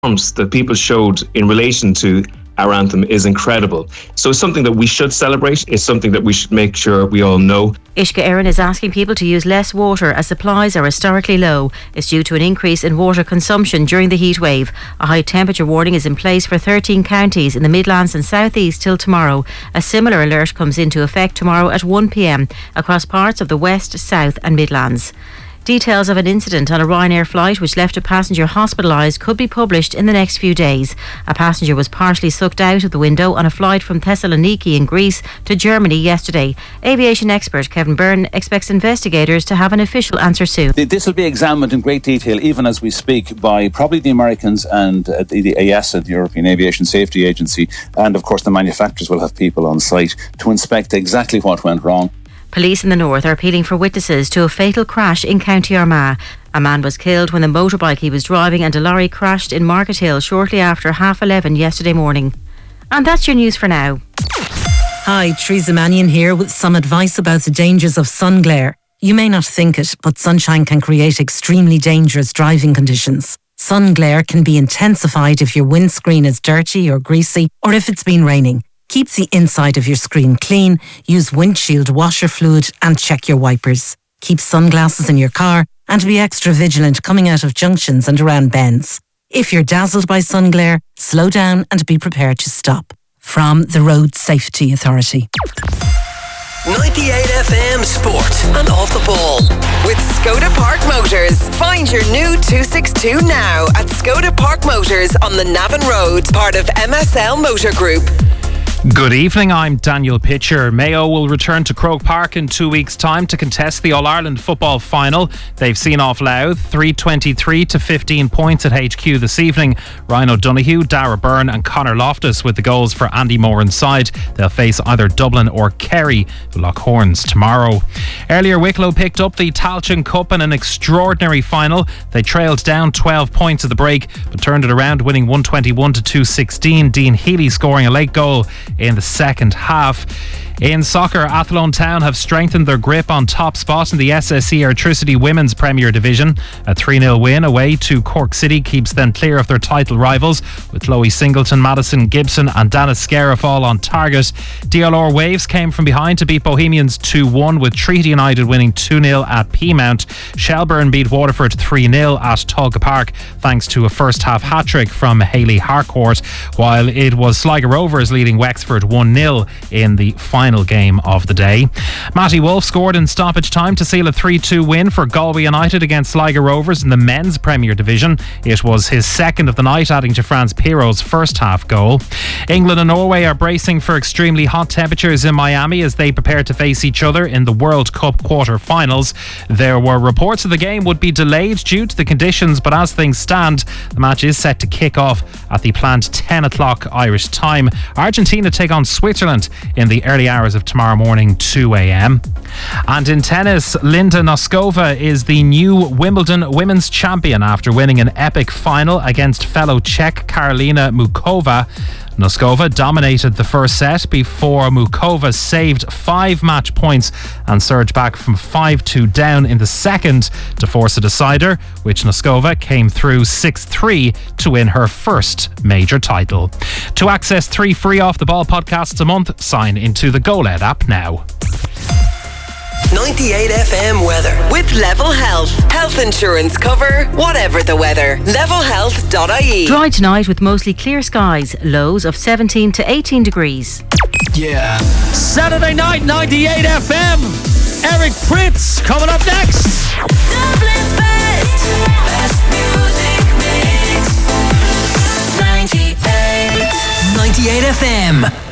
that people showed in relation to our anthem is incredible. So it's something that we should celebrate. It's something that we should make sure we all know. Uisce Éireann is asking people to use less water as supplies are historically low. It's due to an increase in water consumption during the heat wave. A high temperature warning is in place for 13 counties in the Midlands and South East till tomorrow. A similar alert comes into effect tomorrow at 1 p.m. across parts of the West, South and Midlands. Details of an incident on a Ryanair flight which left a passenger hospitalised could be published in the next few days. A passenger was partially sucked out of the window on a flight from Thessaloniki in Greece to Germany yesterday. Aviation expert Kevin Byrne expects investigators to have an official answer soon. This will be examined in great detail, even as we speak, by probably the Americans and the EASA, the European Aviation Safety Agency, and of course the manufacturers will have people on site to inspect exactly what went wrong. Police in the north are appealing for witnesses to a fatal crash in County Armagh. A man was killed when the motorbike he was driving and a lorry crashed in Market Hill shortly after 11:30 yesterday morning. And that's your news for now. Hi, Teresa Mannion here with some advice about the dangers of sun glare. You may not think it, but sunshine can create extremely dangerous driving conditions. Sun glare can be intensified if your windscreen is dirty or greasy, or if it's been raining. Keep the inside of your screen clean, use windshield washer fluid and check your wipers. Keep sunglasses in your car and be extra vigilant coming out of junctions and around bends. If you're dazzled by sun glare, slow down and be prepared to stop. From the Road Safety Authority. 98 FM Sport and Off the Ball with Skoda Park Motors. Find your new 262 now at Skoda Park Motors on the Navan Road, part of MSL Motor Group. Good evening, I'm Daniel Pitcher. Mayo will return to Croke Park in 2 weeks' time to contest the All-Ireland football final. They've seen off Louth, 323 to 15 points at HQ this evening. Ryan O'Donoghue, Dara Byrne and Conor Loftus with the goals for Andy Moran's side. They'll face either Dublin or Kerry, the Loughorns, tomorrow. Earlier, Wicklow picked up the Tailteann Cup in an extraordinary final. They trailed down 12 points at the break, but turned it around, winning 121 to 216. Dean Healy scoring a late goal in the second half. In soccer, Athlone Town have strengthened their grip on top spot in the SSE Airtricity Women's Premier Division. A 3-0 win away to Cork City keeps them clear of their title rivals, with Chloe Singleton, Madison Gibson and Dana Scarif all on target. DLR Waves came from behind to beat Bohemians 2-1, with Treaty United winning 2-0 at Peamount. Shelburne beat Waterford 3-0 at Tolka Park thanks to a first half hat-trick from Hayley Harcourt, while it was Sligo Rovers leading Wexford 1-0 in the final game of the day. Matty Wolf scored in stoppage time to seal a 3-2 win for Galway United against Sligo Rovers in the men's Premier Division. It was his second of the night, adding to Franz Piro's first half goal. England and Norway are bracing for extremely hot temperatures in Miami as they prepare to face each other in the World Cup quarter-finals. There were reports of the game would be delayed due to the conditions, but as things stand, the match is set to kick off at the planned 10 o'clock Irish time. Argentina take on Switzerland in the early hours of tomorrow morning, 2 a.m. And in tennis, Linda Noskova is the new Wimbledon women's champion after winning an epic final against fellow Czech Karolina Mukova. Noskova dominated the first set before Mukova saved 5 match points and surged back from 5-2 down in the second to force a decider, which Noskova came through 6-3 to win her first major title. To access 3 free Off the Ball podcasts a month, sign into the GoLed app now. 98 FM weather with Level Health. Health insurance cover, whatever the weather. Levelhealth.ie. Dry tonight with mostly clear skies. Lows of 17 to 18 degrees. Yeah. Saturday night, 98 FM. Eric Pritz coming up next. Dublin's best music mix. 98 98 FM.